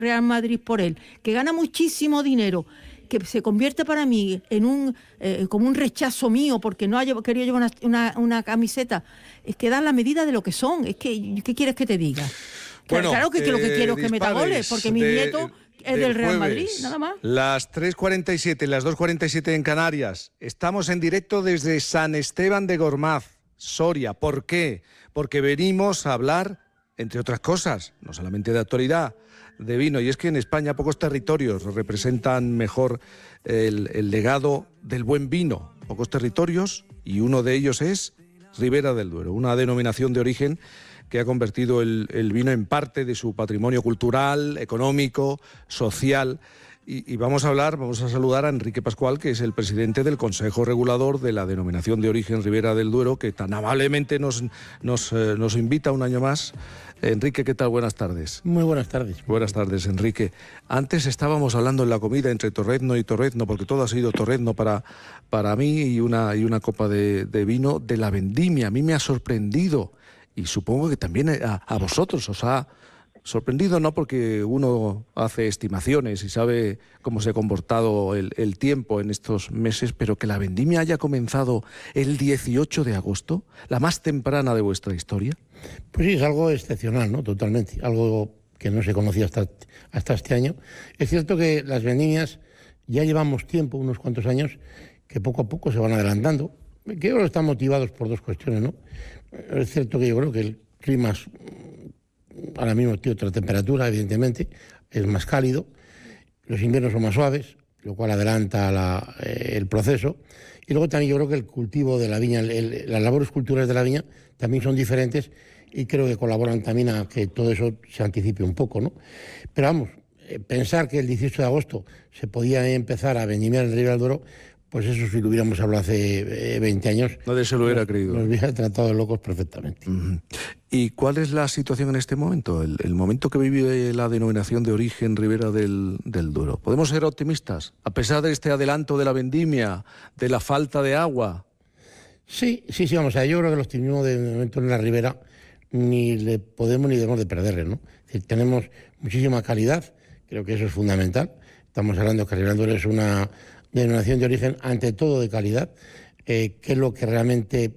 Real Madrid por él, que gana muchísimo dinero, que se convierte para mí en como un rechazo mío porque no haya querido llevar una camiseta, es que dan la medida de lo que son. Es que, ¿qué quieres que te diga? Bueno, claro que lo que quiero es que meta goles, porque mi nieto es del Real Madrid, nada más. Las 3:47, las 2:47 en Canarias. Estamos en directo desde San Esteban de Gormaz, Soria. ¿Por qué? Porque venimos a hablar, entre otras cosas, no solamente de actualidad, de vino. Y es que en España pocos territorios representan mejor el legado del buen vino. Pocos territorios, y uno de ellos es Ribera del Duero, una denominación de origen que ha convertido el vino en parte de su patrimonio cultural, económico, social. Y vamos a saludar a Enrique Pascual, que es el presidente del Consejo Regulador de la Denominación de Origen Ribera del Duero, que tan amablemente nos invita un año más. Enrique, ¿qué tal? Buenas tardes. Muy buenas tardes. Buenas tardes, Enrique. Antes estábamos hablando en la comida entre torrezno y torrezno, porque todo ha sido torrezno para mí, y una copa de vino de la vendimia. A mí me ha sorprendido, y supongo que también a vosotros os ha sorprendido, ¿no? Porque uno hace estimaciones y sabe cómo se ha comportado el tiempo en estos meses, pero que la vendimia haya comenzado el 18 de agosto, la más temprana de vuestra historia. Pues sí, es algo excepcional, ¿no? Totalmente. Algo que no se conocía hasta este año. Es cierto que las vendimias ya llevamos tiempo, unos cuantos años, que poco a poco se van adelantando. Que yo creo que están motivados por dos cuestiones, ¿no? Es cierto que yo creo que el clima ahora mismo tiene otra temperatura, evidentemente, es más cálido, los inviernos son más suaves, lo cual adelanta el proceso. Y luego también yo creo que el cultivo de la viña, las labores culturales de la viña también son diferentes y creo que colaboran también a que todo eso se anticipe un poco, ¿no? Pero vamos, pensar que el 18 de agosto se podía empezar a vendimiar en Ribera del Duero, pues eso si lo hubiéramos hablado hace 20 años... Nadie se lo hubiera creído. Nos hubiera tratado de locos perfectamente. ¿Y cuál es la situación en este momento? El momento que vive la denominación de origen Ribera del Duero. ¿Podemos ser optimistas? A pesar de este adelanto de la vendimia, de la falta de agua. Sí, vamos a ver, yo creo que el optimismo de momento en la Ribera ni le podemos ni debemos de perderle, ¿no? Es decir, tenemos muchísima calidad, creo que eso es fundamental. Estamos hablando que Ribera del Duero es una denominación de origen ante todo de calidad, que es lo que realmente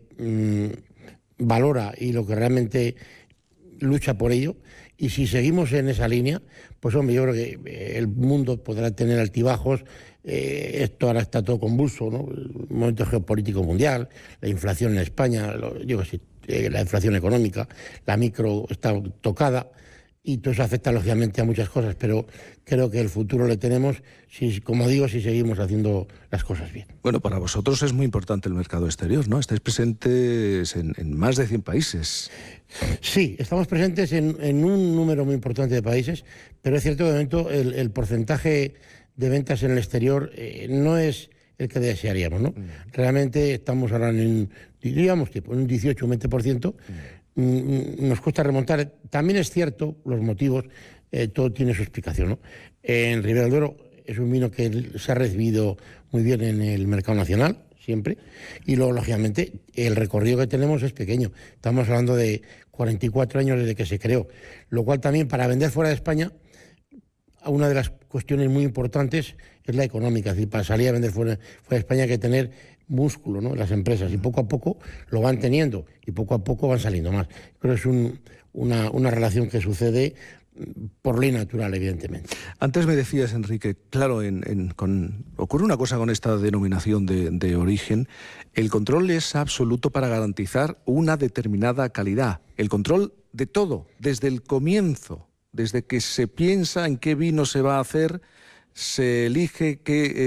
valora y lo que realmente lucha por ello. Y si seguimos en esa línea, pues hombre, yo creo que el mundo podrá tener altibajos. Esto ahora está todo convulso, ¿no? El momento geopolítico mundial, la inflación en España, la inflación económica, la micro está tocada. Y todo eso afecta lógicamente a muchas cosas, pero creo que el futuro le tenemos, como digo, si seguimos haciendo las cosas bien. Bueno, para vosotros es muy importante el mercado exterior, ¿no? Estáis presentes en más de 100 países. Sí, estamos presentes en un número muy importante de países, pero es cierto que de momento el porcentaje de ventas en el exterior no es el que desearíamos, ¿no? Realmente estamos ahora en un 18 o 20%. Nos cuesta remontar. También es cierto, los motivos, todo tiene su explicación, ¿no? En Ribera del Duero es un vino que se ha recibido muy bien en el mercado nacional, siempre, y luego, lógicamente, el recorrido que tenemos es pequeño. Estamos hablando de 44 años desde que se creó, lo cual también para vender fuera de España, una de las cuestiones muy importantes es la económica. Es decir, para salir a vender fuera de España hay que tener músculo, ¿no? Las empresas, y poco a poco lo van teniendo y poco a poco van saliendo más. Creo que es una relación que sucede por ley natural, evidentemente. Antes me decías, Enrique, claro, ocurre una cosa con esta denominación de origen. El control es absoluto para garantizar una determinada calidad. El control de todo, desde el comienzo, desde que se piensa en qué vino se va a hacer, se elige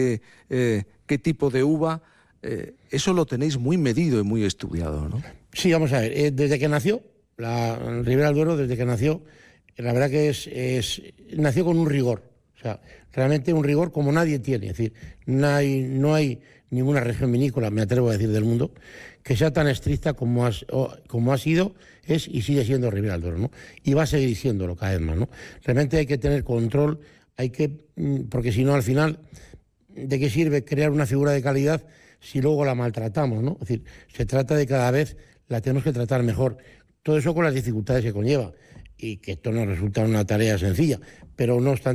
qué tipo de uva. Eso lo tenéis muy medido y muy estudiado, ¿no? Sí, vamos a ver. Desde que nació, la Ribera del Duero, desde que nació, la verdad que nació con un rigor. O sea, realmente un rigor como nadie tiene. Es decir, no hay ninguna región vinícola, me atrevo a decir, del mundo, que sea tan estricta como ha sido, es y sigue siendo Ribera del Duero, ¿no? Y va a seguir siéndolo cada vez más, ¿no? Realmente hay que tener control, porque si no, al final, ¿de qué sirve crear una figura de calidad si luego la maltratamos, ¿no? Es decir, se trata de cada vez la tenemos que tratar mejor. Todo eso con las dificultades que conlleva, y que esto no resulta una tarea sencilla, pero no obstante